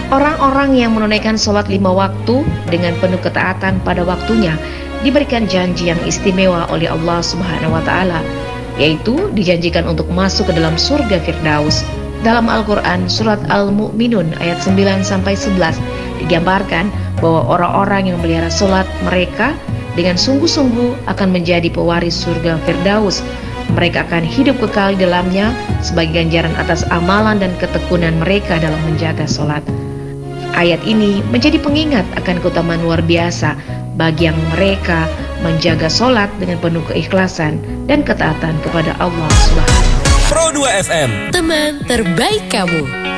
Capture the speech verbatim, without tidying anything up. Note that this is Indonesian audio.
Orang-orang yang menunaikan sholat lima waktu dengan penuh ketaatan pada waktunya diberikan janji yang istimewa oleh Allah Subhanahu wa Ta'ala, yaitu dijanjikan untuk masuk ke dalam surga Firdaus. Dalam Al-Quran surat Al-Mu'minun ayat sembilan sampai sebelas digambarkan bahwa orang-orang yang memelihara sholat mereka dengan sungguh-sungguh akan menjadi pewaris surga Firdaus. Mereka akan hidup kekal di dalamnya sebagai ganjaran atas amalan dan ketekunan mereka dalam menjaga sholat. Ayat ini menjadi pengingat akan keutamaan luar biasa bagi yang mereka menjaga sholat dengan penuh keikhlasan dan ketaatan kepada Allah Subhanahu wa Ta'ala. Pro dua F M, teman terbaik kamu.